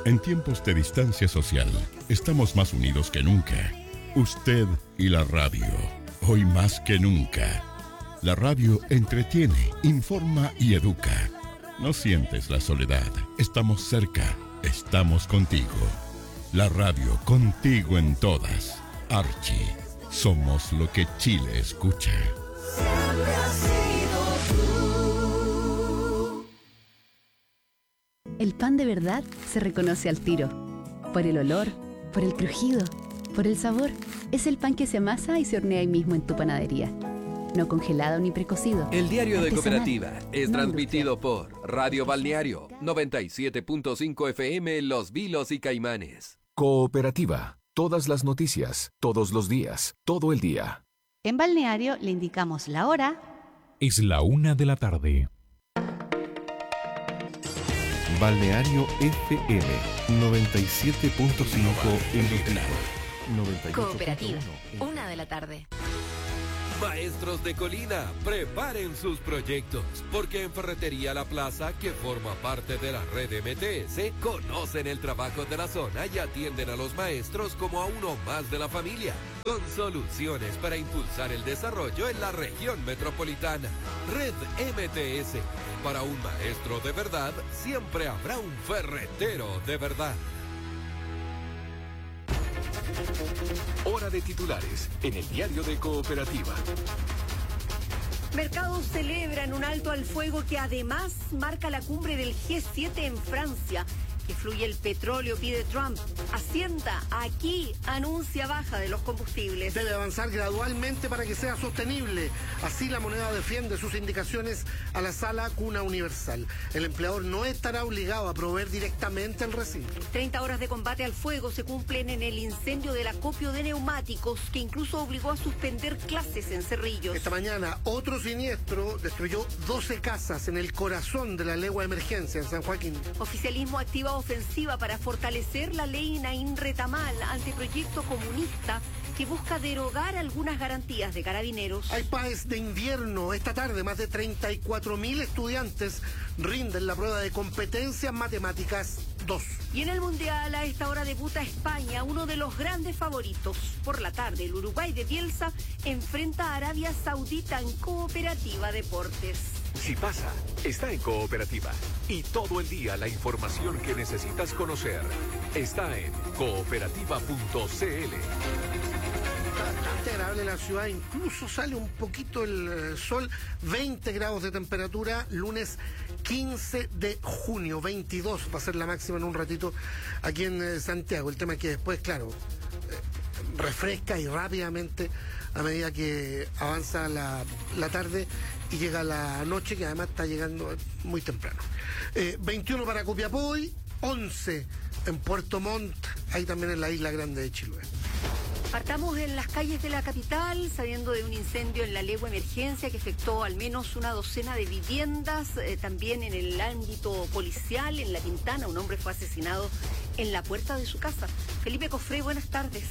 En tiempos de distancia social, estamos más unidos que nunca. Usted y la radio, hoy más que nunca. La radio entretiene, informa y educa. No sientes la soledad, estamos cerca, estamos contigo. La radio contigo en todas. Archie, somos lo que Chile escucha. Siempre has sido tú. El pan de verdad se reconoce al tiro. Por el olor, por el crujido, por el sabor. Es el pan que se amasa y se hornea ahí mismo en tu panadería. No congelado ni precocido. El diario de Artesanal, Cooperativa es no transmitido industrial. por Radio Balneario 97.5 FM Los Vilos y Caimanes. Cooperativa. Todas las noticias, todos los días, todo el día. En Balneario le indicamos la hora. Es la 1 de la tarde. Balneario FM 97.5 en Los Cooperativa, 1 de la tarde. Maestros de Colina, preparen sus proyectos, porque en Ferretería La Plaza, que forma parte de la red MTS, conocen el trabajo de la zona y atienden a los maestros como a uno más de la familia, con soluciones para impulsar el desarrollo en la región metropolitana. Red MTS, para un maestro de verdad, siempre habrá un ferretero de verdad. Hora de titulares en el diario de Cooperativa. Mercados celebran un alto al fuego que además marca la cumbre del G7 en Francia. Que fluye el petróleo, pide Trump. Hacienda, aquí, anuncia baja de los combustibles. Debe avanzar gradualmente para que sea sostenible. Así la moneda defiende sus indicaciones a la Sala Cuna Universal. El empleador no estará obligado a proveer directamente el recinto. 30 horas de combate al fuego se cumplen en el incendio del acopio de neumáticos, que incluso obligó a suspender clases en Cerrillos. Esta mañana, otro siniestro destruyó 12 casas en el corazón de la legua de emergencia en San Joaquín. Oficialismo activa ofensiva para fortalecer la ley Naín Retamal, anteproyecto comunista que busca derogar algunas garantías de carabineros. Hay PAES de invierno. Esta tarde más de 34.000 estudiantes rinden la prueba de competencias matemáticas 2. Y en el Mundial a esta hora debuta España, uno de los grandes favoritos. Por la tarde el Uruguay de Bielsa enfrenta a Arabia Saudita en Cooperativa Deportes. Si pasa, está en Cooperativa. Y todo el día la información que necesitas conocer está en cooperativa.cl. Bastante agradable la ciudad, incluso sale un poquito el sol, 20 grados de temperatura, lunes 15 de junio, 22 va a ser la máxima en un ratito aquí en Santiago. El tema es que después, claro, refresca y rápidamente a medida que avanza la tarde y llega la noche, que además está llegando muy temprano. 21 para Copiapó, 11 en Puerto Montt, ahí también en la isla grande de Chiloé. Partamos en las calles de la capital, sabiendo de un incendio en la legua emergencia que afectó al menos una docena de viviendas. También en el ámbito policial, en La Pintana, un hombre fue asesinado en la puerta de su casa. Felipe Cofré, buenas tardes.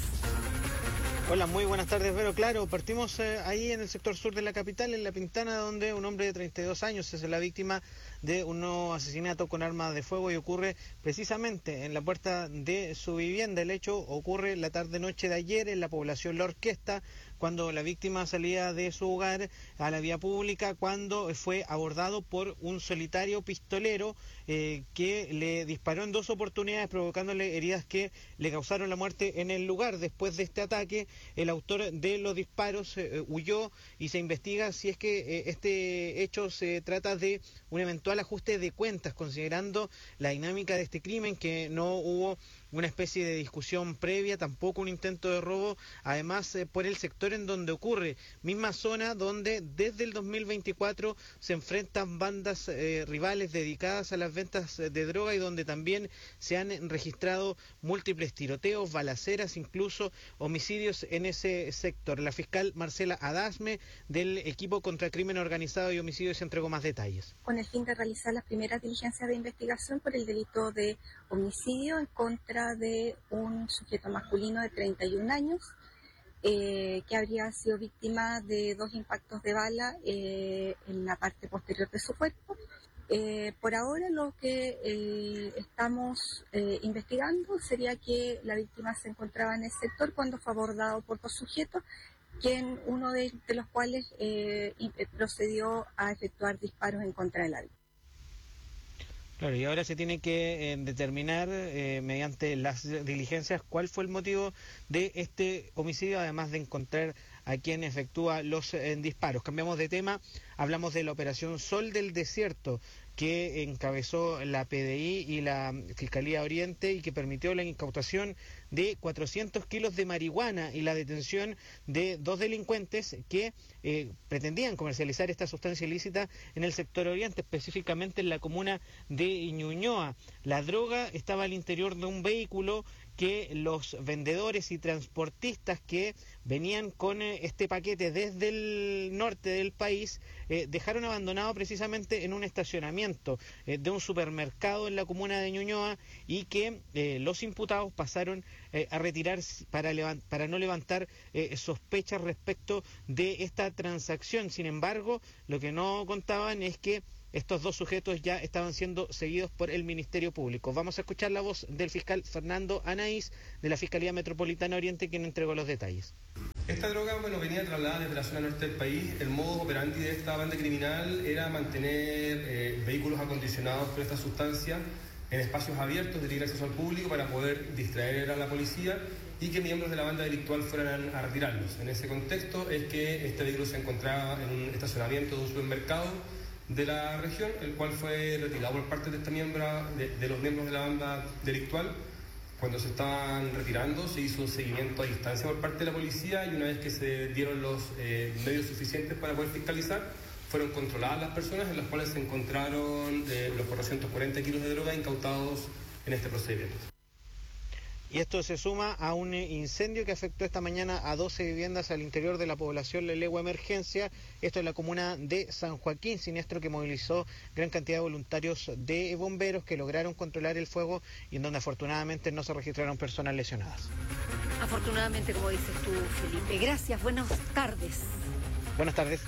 Hola, muy buenas tardes, Vero. Claro, partimos ahí en el sector sur de la capital, en La Pintana, donde un hombre de 32 años es la víctima de un nuevo asesinato con arma de fuego y ocurre precisamente en la puerta de su vivienda. El hecho ocurre la tarde-noche de ayer en la población La Orquesta, cuando la víctima salía de su hogar a la vía pública, cuando fue abordado por un solitario pistolero que le disparó en 2 oportunidades, provocándole heridas que le causaron la muerte en el lugar. Después de este ataque, el autor de los disparos huyó y se investiga si es que este hecho se trata de un eventual ajuste de cuentas, considerando la dinámica de este crimen, que no hubo una especie de discusión previa, tampoco un intento de robo, además por el sector en donde ocurre, misma zona donde desde el 2024 se enfrentan bandas rivales dedicadas a las ventas de droga y donde también se han registrado múltiples tiroteos, balaceras, incluso homicidios en ese sector. La fiscal Marcela Adasme del equipo contra crimen organizado y homicidios entregó más detalles. Con el fin de realizar las primeras diligencias de investigación por el delito de homicidio en contra de un sujeto masculino de 31 años que habría sido víctima de 2 impactos de bala en la parte posterior de su cuerpo. Por ahora lo que estamos investigando sería que la víctima se encontraba en el sector cuando fue abordado por dos sujetos, uno de los cuales procedió a efectuar disparos en contra de la víctima. Claro, y ahora se tiene que determinar mediante las diligencias cuál fue el motivo de este homicidio, además de encontrar a quien efectúa los disparos. Cambiamos de tema, hablamos de la operación Sol del Desierto, que encabezó la PDI y la Fiscalía Oriente y que permitió la incautación de 400 kilos de marihuana y la detención de dos delincuentes que pretendían comercializar esta sustancia ilícita en el sector Oriente, específicamente en la comuna de Ñuñoa. La droga estaba al interior de un vehículo que los vendedores y transportistas que venían con este paquete desde el norte del país dejaron abandonado precisamente en un estacionamiento de un supermercado en la comuna de Ñuñoa, y que los imputados pasaron a retirar para no levantar sospechas respecto de esta transacción. Sin embargo, lo que no contaban es que estos dos sujetos ya estaban siendo seguidos por el Ministerio Público. Vamos a escuchar la voz del fiscal Fernando Anaís de la Fiscalía Metropolitana Oriente, quien entregó los detalles. Esta droga, venía trasladada desde la zona norte del país. El modo operandi de esta banda criminal era mantener vehículos acondicionados con esta sustancia en espacios abiertos de libre acceso al público para poder distraer a la policía y que miembros de la banda delictual fueran a retirarlos. En ese contexto es que este vehículo se encontraba en un estacionamiento de un supermercado de la región, el cual fue retirado por parte de los miembros de la banda delictual. Cuando se estaban retirando, se hizo un seguimiento a distancia por parte de la policía, y una vez que se dieron los medios suficientes para poder fiscalizar, fueron controladas las personas, en las cuales se encontraron los 440 kilos de droga incautados en este procedimiento. Y esto se suma a un incendio que afectó esta mañana a 12 viviendas al interior de la población Lelegua Emergencia, esto en la comuna de San Joaquín, siniestro que movilizó gran cantidad de voluntarios de bomberos que lograron controlar el fuego y en donde afortunadamente no se registraron personas lesionadas. Afortunadamente, como dices tú, Felipe. Gracias, buenas tardes. Buenas tardes.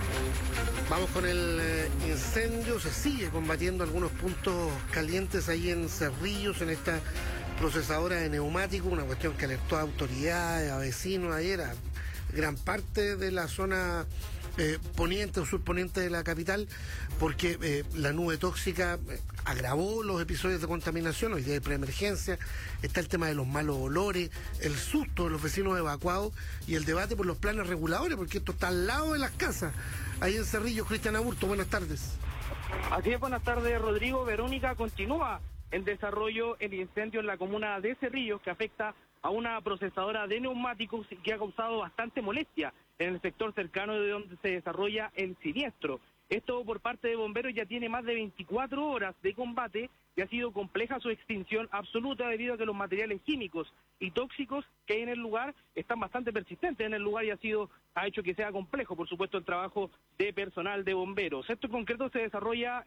Vamos con el incendio. Se sigue combatiendo algunos puntos calientes ahí en Cerrillos, en esta procesadora de neumáticos, una cuestión que alertó a autoridades, a vecinos ayer, a gran parte de la zona poniente o surponiente de la capital, porque la nube tóxica agravó los episodios de contaminación. Hoy día de preemergencia está el tema de los malos olores, el susto de los vecinos evacuados y el debate por los planes reguladores, porque esto está al lado de las casas. Ahí en Cerrillos, Cristian Aburto, buenas tardes. Así es, buenas tardes, Rodrigo. Verónica, continúa en desarrollo el incendio en la comuna de Cerrillos, que afecta a una procesadora de neumáticos y que ha causado bastante molestia en el sector cercano de donde se desarrolla el siniestro. Esto por parte de bomberos ya tiene más de 24 horas de combate y ha sido compleja su extinción absoluta debido a que los materiales químicos y tóxicos que hay en el lugar están bastante persistentes en el lugar y ha hecho que sea complejo, por supuesto, el trabajo de personal de bomberos. Esto en concreto se desarrolla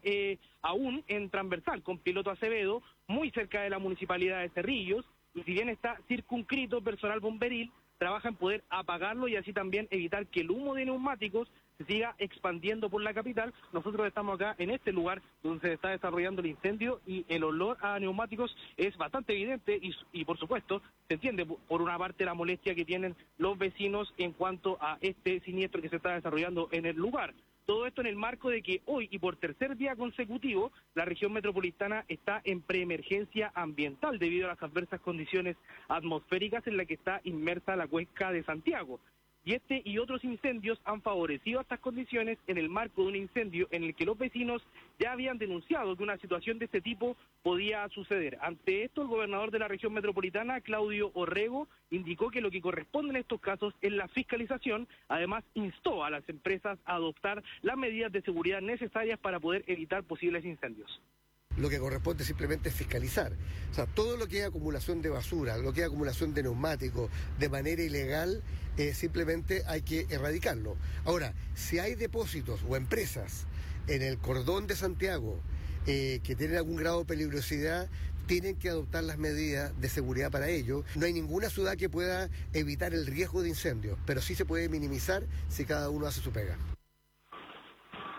aún en transversal con Piloto Acevedo, muy cerca de la municipalidad de Cerrillos, y si bien está circunscrito, personal bomberil trabaja en poder apagarlo y así también evitar que el humo de neumáticos se siga expandiendo por la capital. Nosotros estamos acá en este lugar donde se está desarrollando el incendio y el olor a neumáticos es bastante evidente y por supuesto se entiende por una parte la molestia que tienen los vecinos en cuanto a este siniestro que se está desarrollando en el lugar. Todo esto en el marco de que hoy y por tercer día consecutivo la región metropolitana está en preemergencia ambiental debido a las adversas condiciones atmosféricas en las que está inmersa la cuenca de Santiago. Y este y otros incendios han favorecido estas condiciones en el marco de un incendio en el que los vecinos ya habían denunciado que una situación de este tipo podía suceder. Ante esto, el gobernador de la región metropolitana, Claudio Orrego, indicó que lo que corresponde en estos casos es la fiscalización. Además, instó a las empresas a adoptar las medidas de seguridad necesarias para poder evitar posibles incendios. Lo que corresponde simplemente es fiscalizar. O sea, todo lo que es acumulación de basura, lo que es acumulación de neumáticos de manera ilegal, simplemente hay que erradicarlo. Ahora, si hay depósitos o empresas en el cordón de Santiago que tienen algún grado de peligrosidad, tienen que adoptar las medidas de seguridad para ello. No hay ninguna ciudad que pueda evitar el riesgo de incendio, pero sí se puede minimizar si cada uno hace su pega.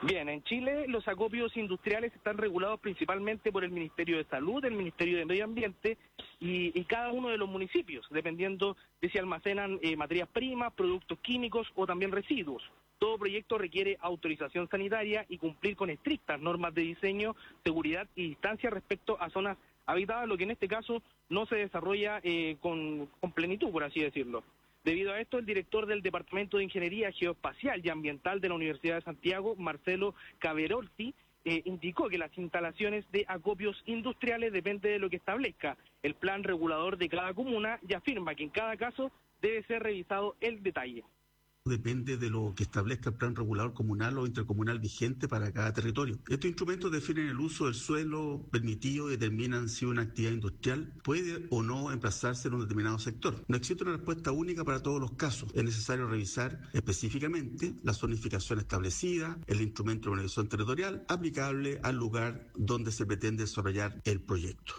Bien, en Chile los acopios industriales están regulados principalmente por el Ministerio de Salud, el Ministerio de Medio Ambiente y cada uno de los municipios, dependiendo de si almacenan materias primas, productos químicos o también residuos. Todo proyecto requiere autorización sanitaria y cumplir con estrictas normas de diseño, seguridad y distancia respecto a zonas habitadas, lo que en este caso no se desarrolla con plenitud, por así decirlo. Debido a esto, el director del Departamento de Ingeniería Geoespacial y Ambiental de la Universidad de Santiago, Marcelo Caverorti, indicó que las instalaciones de acopios industriales depende de lo que establezca el plan regulador de cada comuna y afirma que en cada caso debe ser revisado el detalle. Depende de lo que establezca el plan regulador comunal o intercomunal vigente para cada territorio. Estos instrumentos definen el uso del suelo permitido y determinan si una actividad industrial puede o no emplazarse en un determinado sector. No existe una respuesta única para todos los casos. Es necesario revisar específicamente la zonificación establecida, el instrumento de organización territorial aplicable al lugar donde se pretende desarrollar el proyecto.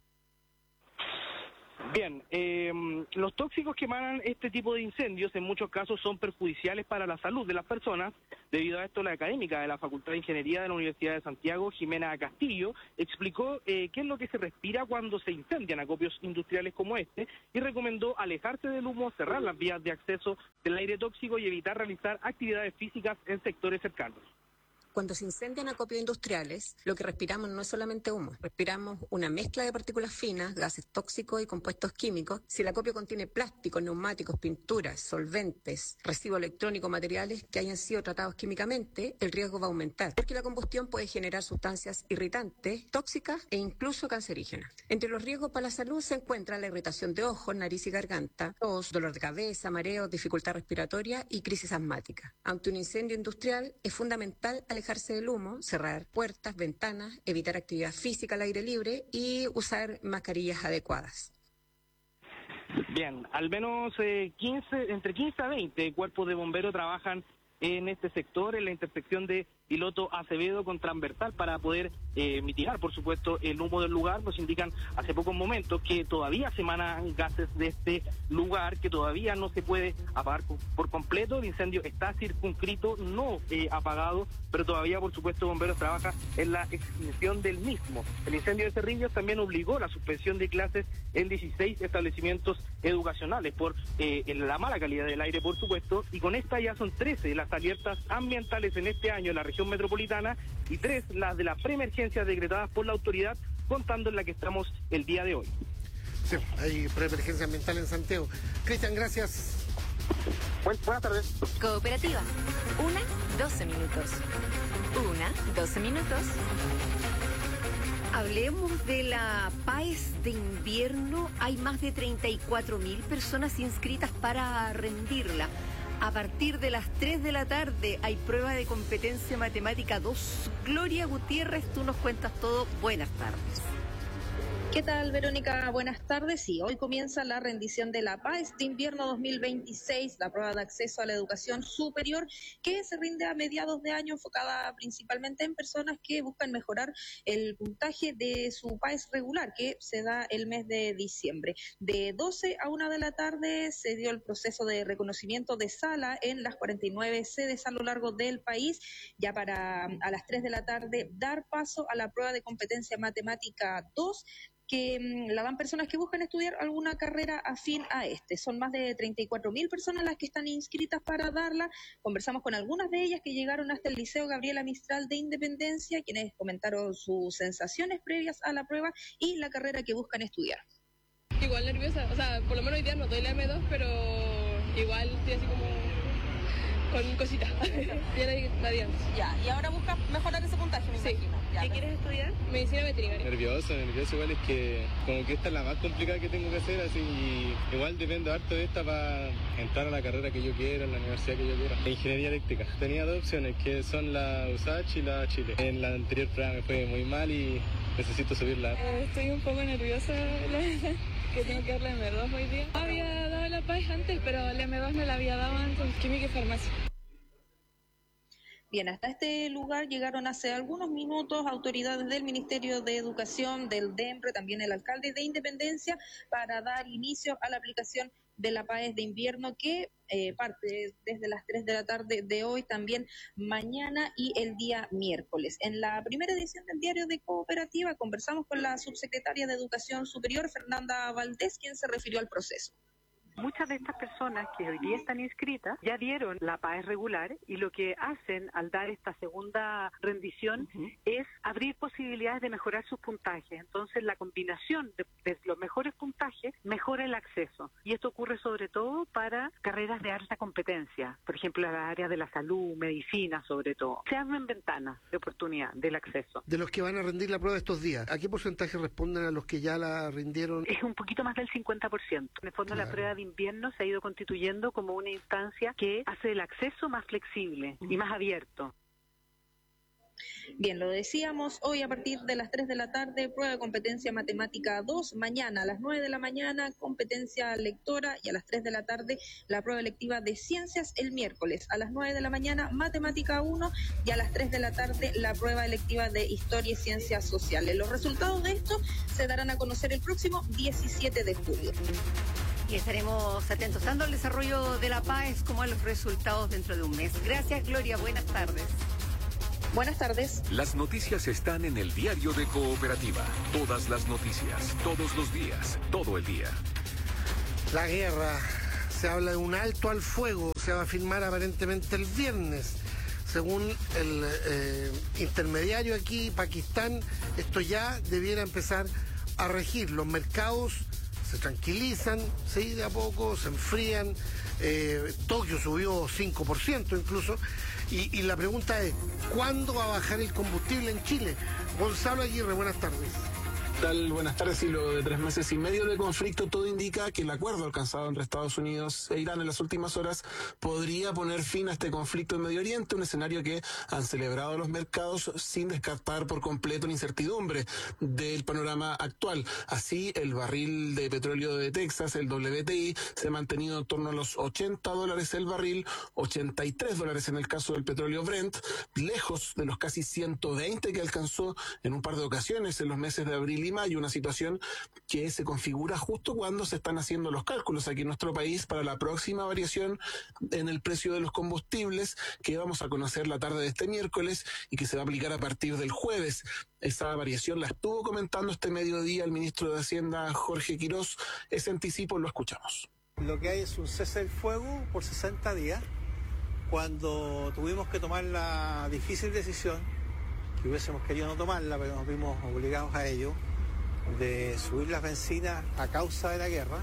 Bien, los tóxicos que emanan este tipo de incendios en muchos casos son perjudiciales para la salud de las personas. Debido a esto, la académica de la Facultad de Ingeniería de la Universidad de Santiago, Jimena Castillo, explicó qué es lo que se respira cuando se incendian acopios industriales como este y recomendó alejarse del humo, cerrar las vías de acceso del aire tóxico y evitar realizar actividades físicas en sectores cercanos. Cuando se incendian acopios industriales, lo que respiramos no es solamente humo, respiramos una mezcla de partículas finas, gases tóxicos y compuestos químicos. Si el acopio contiene plásticos, neumáticos, pinturas, solventes, residuos electrónicos, materiales que hayan sido tratados químicamente, el riesgo va a aumentar, porque la combustión puede generar sustancias irritantes, tóxicas e incluso cancerígenas. Entre los riesgos para la salud se encuentra la irritación de ojos, nariz y garganta, tos, dolor de cabeza, mareos, dificultad respiratoria y crisis asmática. Ante un incendio industrial es fundamental alejarse del humo, cerrar puertas, ventanas, evitar actividad física al aire libre y usar mascarillas adecuadas. Bien, al menos entre 15 a 20 cuerpos de bomberos trabajan en este sector, en la intersección de Piloto Acevedo con Transversal, para poder mitigar, por supuesto, el humo del lugar. Nos indican hace pocos momentos que todavía se emanan gases de este lugar, que todavía no se puede apagar por completo. El incendio está circunscrito, no apagado, pero todavía, por supuesto, bomberos trabajan en la extinción del mismo. El incendio de Cerrillos también obligó la suspensión de clases en 16 establecimientos educacionales por la mala calidad del aire, por supuesto, y con esta ya son 13 las alertas ambientales en este año en la región metropolitana y 3 las de las preemergencias decretadas por la autoridad, contando en la que estamos el día de hoy. Sí, hay preemergencia ambiental en Santiago. Cristian, gracias. Buenas tardes. Cooperativa. 12 minutos. 12 minutos. Hablemos de la PAES de invierno. Hay más de 34.000 personas inscritas para rendirla. A partir de las 3 de la tarde hay prueba de competencia matemática 2. Gloria Gutiérrez, tú nos cuentas todo. Buenas tardes. ¿Qué tal, Verónica? Buenas tardes. Sí, hoy comienza la rendición de la PAES de invierno 2026, la prueba de acceso a la educación superior, que se rinde a mediados de año, enfocada principalmente en personas que buscan mejorar el puntaje de su PAES regular, que se da el mes de diciembre. De 12 a 1 de la tarde se dio el proceso de reconocimiento de sala en las 49 sedes a lo largo del país, ya para a las 3 de la tarde dar paso a la prueba de competencia matemática 2, que la dan personas que buscan estudiar alguna carrera afín a este. Son más de 34.000 personas las que están inscritas para darla. Conversamos con algunas de ellas que llegaron hasta el Liceo Gabriela Mistral de Independencia, quienes comentaron sus sensaciones previas a la prueba y la carrera que buscan estudiar. Igual nerviosa, o sea, por lo menos hoy día no doy la M2, pero igual estoy así como con cositas. Ya, y ahora buscas mejorar ese puntaje, me imagino. Ya, ¿qué quieres estudiar? Medicina veterinaria. Nervioso igual, es que como que esta es la más complicada que tengo que hacer, así, y igual dependo harto de esta para entrar a la carrera que yo quiero, en la universidad que yo quiero. Ingeniería eléctrica. Tenía 2 opciones, que son la USACH y la Chile. En la anterior prueba me fue muy mal y necesito subirla. Estoy un poco nerviosa, la verdad, que tengo que dar la M2 hoy día. Había dado la PAES antes, pero la M2 no la había dado antes, química y farmacia. Bien, hasta este lugar llegaron hace algunos minutos autoridades del Ministerio de Educación, del DEMPRE, también el alcalde de Independencia, para dar inicio a la aplicación de la PAES de invierno que parte desde las 3 de la tarde de hoy, también mañana y el día miércoles. En la primera edición del Diario de Cooperativa conversamos con la subsecretaria de Educación Superior, Fernanda Valdés, quien se refirió al proceso. Muchas de estas personas que hoy día están inscritas ya dieron la PAES regular y lo que hacen al dar esta segunda rendición es abrir posibilidades de mejorar sus puntajes. Entonces la combinación de los mejores puntajes mejora el acceso y esto ocurre sobre todo para carreras de alta competencia, por ejemplo las áreas de la salud, medicina sobre todo. Se abren ventanas de oportunidad del acceso. De los que van a rendir la prueba estos días, ¿a qué porcentaje responden a los que ya la rindieron? Es un poquito más del 50%. En el fondo la prueba de invierno se ha ido constituyendo como una instancia que hace el acceso más flexible y más abierto. Bien, lo decíamos, hoy a partir de las 3 de la tarde, prueba de competencia matemática 2, mañana a las 9 de la mañana, competencia lectora y a las 3 de la tarde la prueba electiva de ciencias, el miércoles a las 9 de la mañana, matemática 1 y a las 3 de la tarde la prueba electiva de historia y ciencias sociales. Los resultados de esto se darán a conocer el próximo 17 de julio. Y estaremos atentos tanto al desarrollo de la PAES como a los resultados dentro de un mes. Gracias, Gloria. Buenas tardes. Buenas tardes. Las noticias están en el Diario de Cooperativa. Todas las noticias, todos los días, todo el día. La guerra. Se habla de un alto al fuego. Se va a firmar aparentemente el viernes. Según el intermediario aquí, Pakistán, esto ya debiera empezar a regir. Los mercados se tranquilizan, ¿sí? De a poco, se enfrían. Tokio subió 5% incluso. Y la pregunta es, ¿cuándo va a bajar el combustible en Chile? Gonzalo Aguirre, buenas tardes. Buenas tardes. Y luego de 3 meses y medio de conflicto, todo indica que el acuerdo alcanzado entre Estados Unidos e Irán en las últimas horas podría poner fin a este conflicto en Medio Oriente, un escenario que han celebrado los mercados sin descartar por completo la incertidumbre del panorama actual. Así, el barril de petróleo de Texas, el WTI, se ha mantenido en torno a los $80 el barril, $83 en el caso del petróleo Brent, lejos de los casi 120 que alcanzó en un par de ocasiones en los meses de abril y mayo, una situación que se configura justo cuando se están haciendo los cálculos aquí en nuestro país para la próxima variación en el precio de los combustibles que vamos a conocer la tarde de este miércoles y que se va a aplicar a partir del jueves. Esa variación la estuvo comentando este mediodía el ministro de Hacienda, Jorge Quirós. Ese anticipo lo escuchamos. Lo que hay es un cese del fuego por 60 días, cuando tuvimos que tomar la difícil decisión, que hubiésemos querido no tomarla, pero nos vimos obligados a ello, de subir las bencinas a causa de la guerra.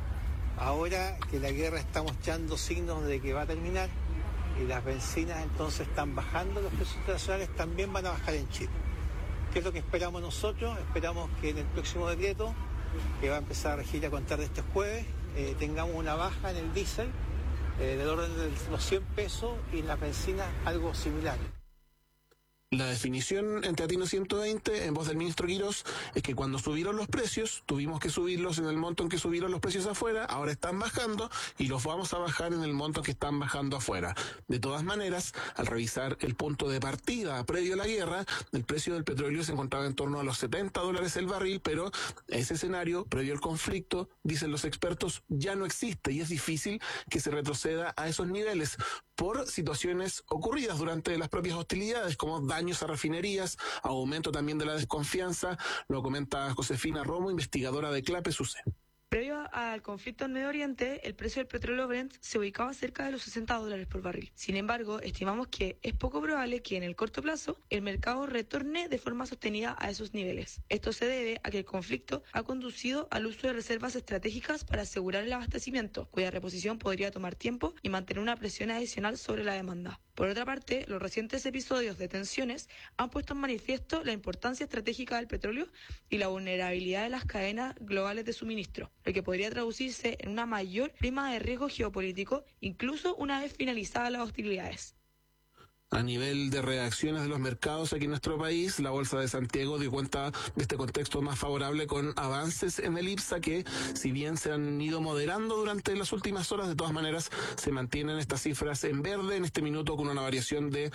Ahora que la guerra está mostrando signos de que va a terminar y las bencinas entonces están bajando, los precios internacionales también van a bajar en Chile. ¿Qué es lo que esperamos nosotros? Esperamos que en el próximo decreto, que va a empezar a regir a contar de este jueves, tengamos una baja en el diésel del orden de los 100 pesos y en las bencinas algo similar. La definición en Teatino 120, en voz del ministro Quirós, es que cuando subieron los precios, tuvimos que subirlos en el monto en que subieron los precios afuera, ahora están bajando y los vamos a bajar en el monto en que están bajando afuera. De todas maneras, al revisar el punto de partida previo a la guerra, el precio del petróleo se encontraba en torno a los $70 el barril, pero ese escenario, previo al conflicto, dicen los expertos, ya no existe y es difícil que se retroceda a esos niveles por situaciones ocurridas durante las propias hostilidades, como daños a refinerías, aumento también de la desconfianza, lo comenta Josefina Romo, investigadora de CLAPE-SUCE. Previo al conflicto en Medio Oriente, el precio del petróleo Brent se ubicaba cerca de los $60 por barril. Sin embargo, estimamos que es poco probable que en el corto plazo el mercado retorne de forma sostenida a esos niveles. Esto se debe a que el conflicto ha conducido al uso de reservas estratégicas para asegurar el abastecimiento, cuya reposición podría tomar tiempo y mantener una presión adicional sobre la demanda. Por otra parte, los recientes episodios de tensiones han puesto en manifiesto la importancia estratégica del petróleo y la vulnerabilidad de las cadenas globales de suministro, lo que podría traducirse en una mayor prima de riesgo geopolítico, incluso una vez finalizadas las hostilidades. A nivel de reacciones de los mercados aquí en nuestro país, la Bolsa de Santiago dio cuenta de este contexto más favorable con avances en el IPSA que, si bien se han ido moderando durante las últimas horas, de todas maneras se mantienen estas cifras en verde en este minuto con una variación de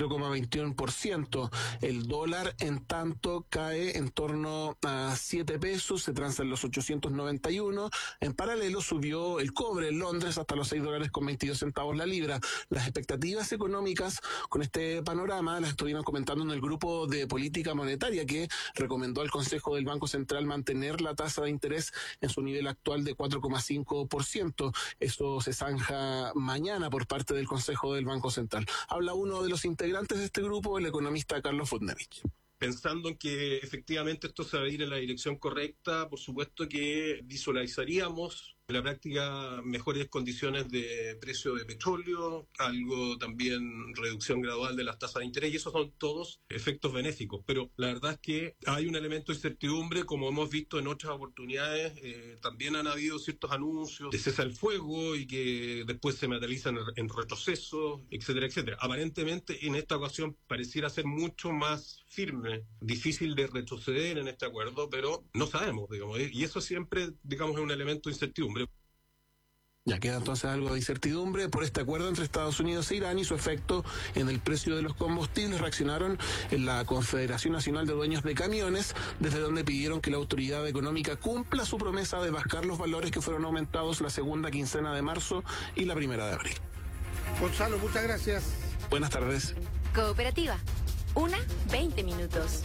0,21%. El dólar, en tanto, cae en torno a 7 pesos, se transa en los 891. En paralelo subió el cobre en Londres hasta los $6.22 la libra. Las expectativas económicas con este panorama las estuvieron comentando en el grupo de política monetaria que recomendó al Consejo del Banco Central mantener la tasa de interés en su nivel actual de 4,5%. Esto se zanja mañana por parte del Consejo del Banco Central. Habla uno de los integrantes de este grupo, el economista Carlos Futnevich. Pensando en que efectivamente esto se va a ir en la dirección correcta, por supuesto que visualizaríamos en la práctica mejores condiciones de precio de petróleo, algo también reducción gradual de las tasas de interés, y esos son todos efectos benéficos. Pero la verdad es que hay un elemento de incertidumbre, como hemos visto en otras oportunidades, también han habido ciertos anuncios de cese al fuego y que después se materializan en retrocesos, etcétera, etcétera. Aparentemente en esta ocasión pareciera ser mucho más firme, difícil de retroceder en este acuerdo, pero no sabemos, digamos, y eso siempre, digamos, es un elemento de incertidumbre. Ya queda entonces algo de incertidumbre por este acuerdo entre Estados Unidos e Irán y su efecto en el precio de los combustibles. Reaccionaron en la Confederación Nacional de Dueños de Camiones, desde donde pidieron que la autoridad económica cumpla su promesa de bajar los valores que fueron aumentados la segunda quincena de marzo y la primera de abril. Gonzalo, muchas gracias. Buenas tardes. Cooperativa. 20 minutos.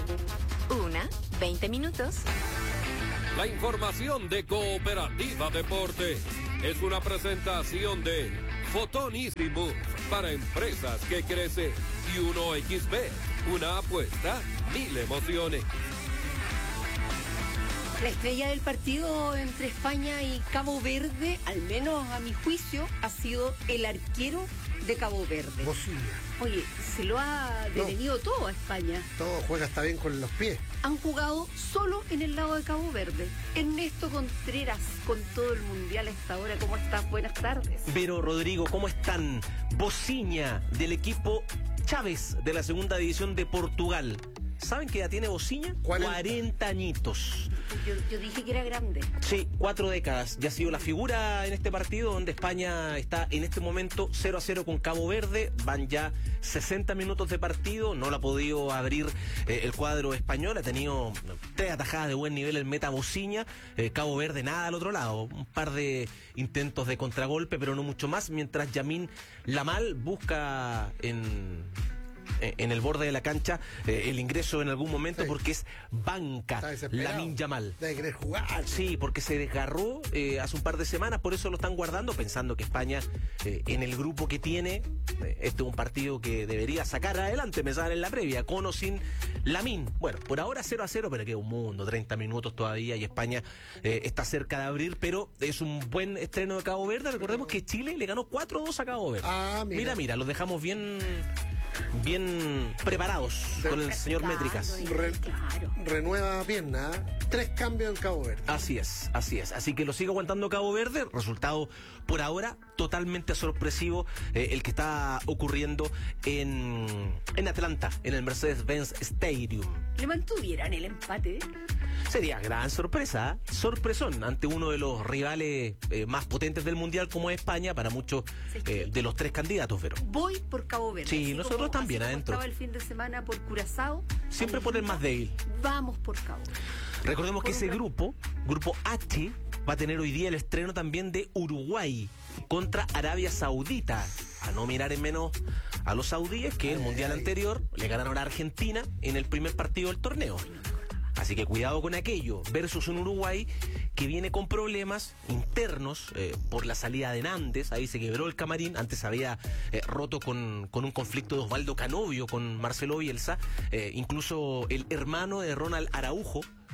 20 minutos. La información de Cooperativa Deporte es una presentación de Fotón Easy Move para empresas que crecen y 1xBet, una apuesta, 1000 emociones. La estrella del partido entre España y Cabo Verde, al menos a mi juicio, ha sido el arquero de Cabo Verde. Bocilla. Oye, se lo ha detenido todo a España. Todo juega hasta bien con los pies. Han jugado solo en el lado de Cabo Verde. Ernesto Contreras, con todo el mundial a esta hora. ¿Cómo estás? Buenas tardes. Vero, Rodrigo, ¿cómo están? Bociña, del equipo Chávez, de la segunda división de Portugal. ¿Saben qué edad tiene Bociña? 40 añitos. Yo dije que era grande. Sí, 4 décadas. Ya ha sido la figura en este partido, donde España está en este momento 0-0 con Cabo Verde. Van ya 60 minutos de partido. No lo ha podido abrir el cuadro español. Ha tenido 3 atajadas de buen nivel el meta Bociña. Cabo Verde nada al otro lado. Un par de intentos de contragolpe, pero no mucho más. Mientras Yamin Lamal busca en el borde de la cancha el ingreso en algún momento, porque es banca Lamine Yamal. Debe querer jugar. Sí, porque se desgarró hace un par de semanas, por eso lo están guardando, pensando que España en el grupo que tiene, este es un partido que debería sacar adelante, me saben en la previa, con o sin Lamine. Bueno, por ahora 0-0, pero queda un mundo, 30 minutos todavía y España está cerca de abrir, pero es un buen estreno de Cabo Verde. Recordemos que Chile le ganó 4-2 a Cabo Verde. Mira, los dejamos bien preparados con el señor Métricas. Renueva pierna, 3 cambios en Cabo Verde. Así es. Así que lo sigue aguantando Cabo Verde. Resultado por ahora totalmente sorpresivo el que está ocurriendo en Atlanta, en el Mercedes-Benz Stadium. ¿Le mantuvieran el empate? Sería gran sorpresa, sorpresón ante uno de los rivales más potentes del Mundial como es España, para muchos de los 3 candidatos, pero voy por Cabo Verde. Sí, nosotros también adentro. Estaba el fin de semana por Curazao. Siempre por el más débil. Vamos por Cabo Verde. Recordemos que ese grupo H, va a tener hoy día el estreno también de Uruguay contra Arabia Saudita. A no mirar en menos a los saudíes, que el Mundial anterior le ganaron a Argentina en el primer partido del torneo. Así que cuidado con aquello, versus un Uruguay que viene con problemas internos por la salida de Nández. Ahí se quebró el camarín, antes había roto con un conflicto de Osvaldo Canovio con Marcelo Bielsa. Incluso el hermano de Ronald Araujo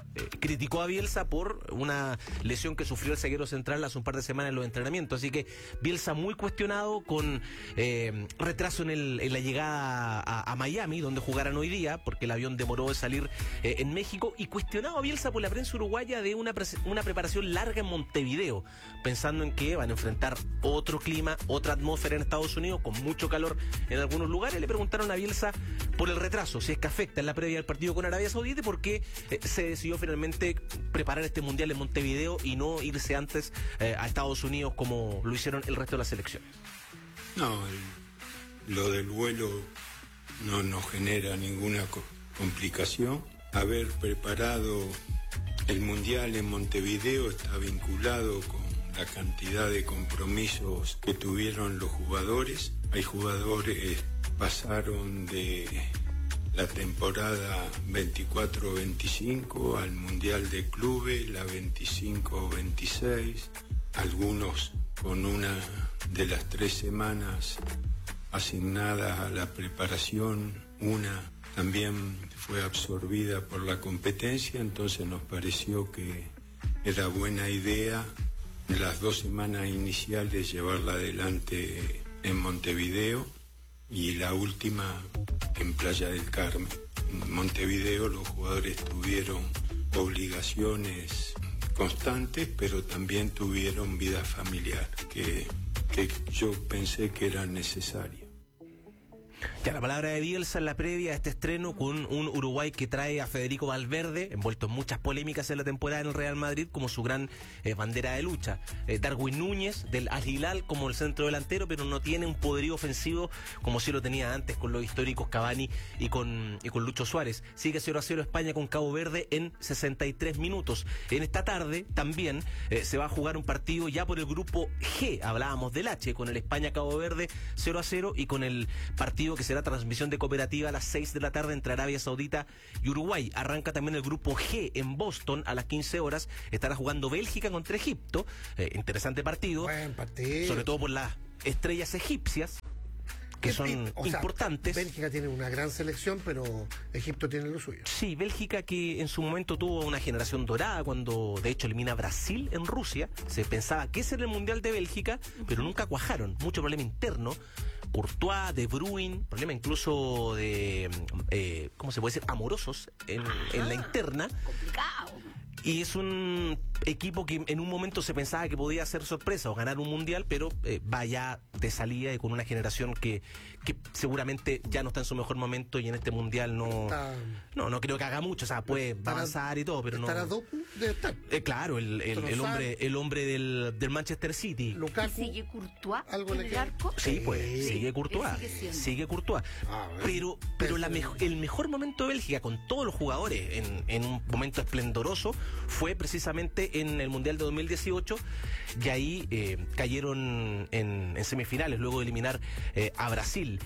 criticó a Bielsa por una lesión que sufrió el zaguero central hace un par de semanas en los entrenamientos. Así que Bielsa muy cuestionado, con retraso en la llegada a Miami, donde jugarán hoy día, porque el avión demoró de salir en México, y cuestionado a Bielsa por la prensa uruguaya de una preparación larga en Montevideo, pensando en que van a enfrentar otro clima, otra atmósfera en Estados Unidos, con mucho calor en algunos lugares. Le preguntaron a Bielsa por el retraso, si es que afecta en la previa del partido con Arabia Saudita, y por qué se decidió finalmente preparar este mundial en Montevideo y no irse antes a Estados Unidos como lo hicieron el resto de la selección. No, lo del vuelo no nos genera ninguna complicación. Haber preparado el mundial en Montevideo está vinculado con la cantidad de compromisos que tuvieron los jugadores. Hay jugadores que pasaron de la temporada 24-25 al Mundial de Clubes, la 25-26, algunos con una de las 3 semanas asignadas a la preparación, una también fue absorbida por la competencia, entonces nos pareció que era buena idea las 2 semanas iniciales llevarla adelante en Montevideo y la última en Playa del Carmen. En Montevideo los jugadores tuvieron obligaciones constantes, pero también tuvieron vida familiar, que yo pensé que era necesaria. Ya la palabra de Bielsa en la previa a este estreno, con un Uruguay que trae a Federico Valverde, envuelto en muchas polémicas en la temporada en el Real Madrid, como su gran bandera de lucha. Darwin Núñez del Al Hilal como el centro delantero, pero no tiene un poderío ofensivo como sí lo tenía antes con los históricos Cavani y con Lucho Suárez. Sigue 0-0 España con Cabo Verde en 63 minutos. En esta tarde también se va a jugar un partido ya por el grupo G. Hablábamos del H, con el España-Cabo Verde 0-0, y con el partido que será transmisión de Cooperativa a las 6 de la tarde entre Arabia Saudita y Uruguay. Arranca también el grupo G en Boston a las 15 horas. Estará jugando Bélgica contra Egipto. Interesante partido. Buen partido. Sobre todo por las estrellas egipcias, que son importantes. Bélgica tiene una gran selección, pero Egipto tiene lo suyo. Sí, Bélgica, que en su momento tuvo una generación dorada cuando de hecho elimina a Brasil en Rusia. Se pensaba que ese era el Mundial de Bélgica, pero nunca cuajaron. Mucho problema interno. Courtois, De Bruyne, problema incluso de, ¿cómo se puede decir? Amorosos en la interna. Complicado. Y es un equipo que en un momento se pensaba que podía hacer sorpresa o ganar un mundial, pero va ya de salida y con una generación que seguramente ya no está en su mejor momento, y en este mundial no creo que haga mucho. O sea, puede avanzar y todo, pero no. ¿Estará Doku? Debe estar. Claro, el hombre del Manchester City. Lukaku. ¿Sigue Courtois en el arco? Sí, pues sigue Courtois. Sigue Courtois. Pero el mejor momento de Bélgica, con todos los jugadores en un momento esplendoroso, fue precisamente en el Mundial de 2018, y ahí cayeron en semifinales luego de eliminar a Brasil.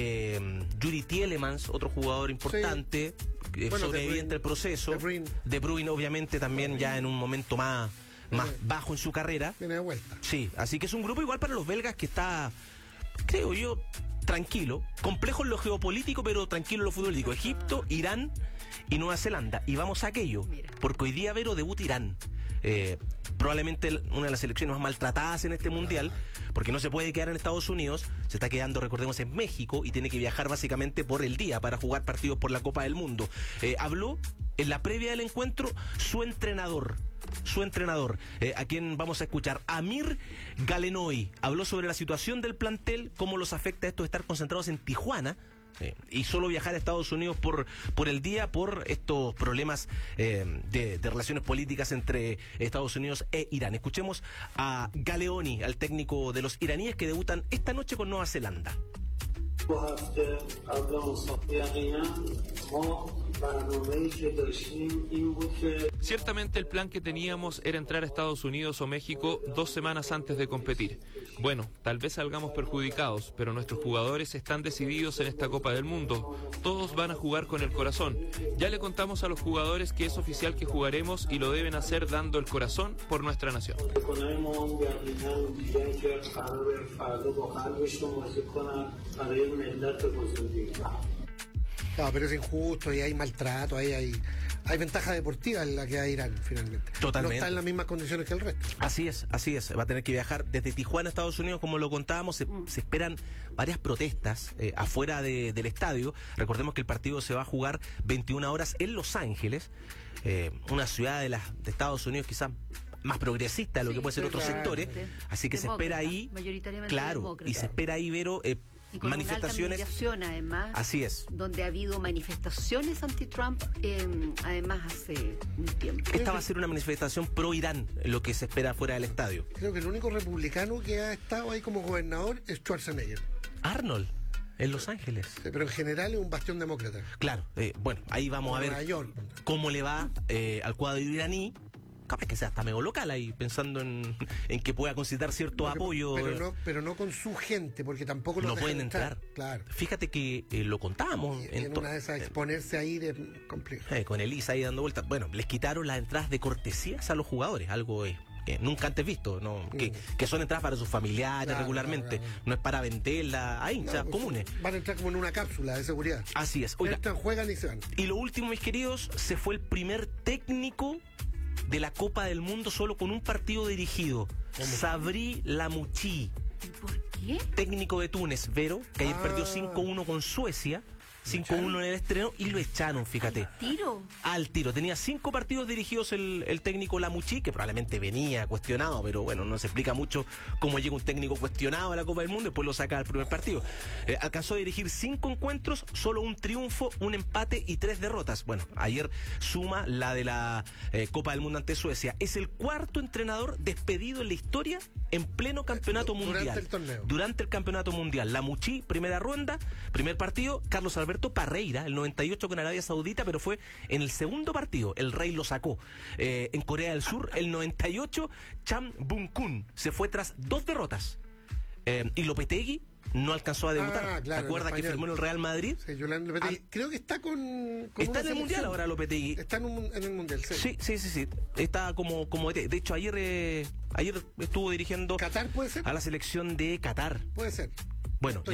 Yuri Tielemans, otro jugador importante, sobreviviente del proceso. De Bruyne obviamente también ya en un momento más bajo en su carrera. Viene de vuelta. Sí, así que es un grupo igual para los belgas que está, creo yo, tranquilo, complejo en lo geopolítico, pero tranquilo en lo futbolístico. Egipto, Irán y Nueva Zelanda. Y vamos a aquello, porque hoy día, Vero, debuta Irán. Probablemente una de las selecciones más maltratadas en este mundial, porque no se puede quedar en Estados Unidos, se está quedando, recordemos, en México, y tiene que viajar básicamente por el día para jugar partidos por la Copa del Mundo. Habló en la previa del encuentro su entrenador, a quien vamos a escuchar, Amir Galenoy. Habló sobre la situación del plantel, cómo los afecta esto de estar concentrados en Tijuana, y solo viajar a Estados Unidos por el día, por estos problemas de relaciones políticas entre Estados Unidos e Irán. Escuchemos a Galeoni, al técnico de los iraníes que debutan esta noche con Nueva Zelanda. Ciertamente el plan que teníamos era entrar a Estados Unidos o México 2 semanas antes de competir. Bueno, tal vez salgamos perjudicados, pero nuestros jugadores están decididos en esta Copa del Mundo. Todos van a jugar con el corazón. Ya le contamos a los jugadores que es oficial que jugaremos y lo deben hacer dando el corazón por nuestra nación. Claro, pero es injusto y hay maltrato, hay ventaja deportiva en la que da Irán finalmente. Totalmente. No está en las mismas condiciones que el resto. Así es. Va a tener que viajar desde Tijuana a Estados Unidos, como lo contábamos. Se esperan varias protestas afuera del estadio. Recordemos que el partido se va a jugar 21 horas en Los Ángeles, una ciudad de Estados Unidos quizás más progresista de lo que puede ser otros sectores. Así que se espera ahí, claro, y se espera ahí, Vero, y con manifestaciones. Una alta movilización, además. Así es. Donde ha habido manifestaciones anti-Trump, además hace un tiempo. Esta va a ser una manifestación pro-Irán, lo que se espera fuera del estadio. Creo que el único republicano que ha estado ahí como gobernador es Schwarzenegger. Arnold, en Los Ángeles. Sí, pero en general es un bastión demócrata. Claro, bueno, ahí vamos a ver cómo le va al cuadro iraní. Capaz que sea hasta medio local ahí, pensando en que pueda conciliar cierto apoyo. Pero no con su gente, porque tampoco no pueden entrar. Claro. Fíjate que lo contábamos. En una de esas exponerse ahí de complejo. Con Elisa ahí dando vueltas. Bueno, les quitaron las entradas de cortesías a los jugadores, algo que nunca antes visto, ¿no? Que son entradas para sus familiares regularmente, no es para venderla a hinchas comunes. Van a entrar como en una cápsula de seguridad. Así es. Oiga, entran, juegan y se van. Y lo último, mis queridos, se fue el primer técnico de la Copa del Mundo solo con un partido dirigido. Sabri Lamouchi. ¿Por qué? Técnico de Túnez, Vero, que ayer perdió 5-1 con Suecia. 5-1 en el estreno y lo echaron, fíjate. Al tiro. Tenía 5 partidos dirigidos el técnico Lamouchi, que probablemente venía cuestionado, pero bueno, no se explica mucho cómo llega un técnico cuestionado a la Copa del Mundo y después lo saca al primer partido. Alcanzó a dirigir 5 encuentros, solo un triunfo, un empate y 3 derrotas. Bueno, ayer suma la de la Copa del Mundo ante Suecia. Es el 4º entrenador despedido en la historia en pleno campeonato mundial. Durante el torneo. Durante el campeonato mundial. Lamouchi, primera ronda, primer partido. Carlos Alberto Parreira, el 98 con Arabia Saudita, pero fue en el segundo partido. El Rey lo sacó. En Corea del Sur, el 98, Cham Bung-kun se fue tras 2 derrotas. Y Lopetegui no alcanzó a debutar. Claro, ¿te acuerdas que firmó en el Real Madrid? Sí, Lopetegui. Creo que está con está en el Mundial ahora, Lopetegui. Está en el Mundial, sí. Sí. Está como de hecho, ayer estuvo dirigiendo ¿Qatar puede ser? A la selección de Qatar. Puede ser. Bueno,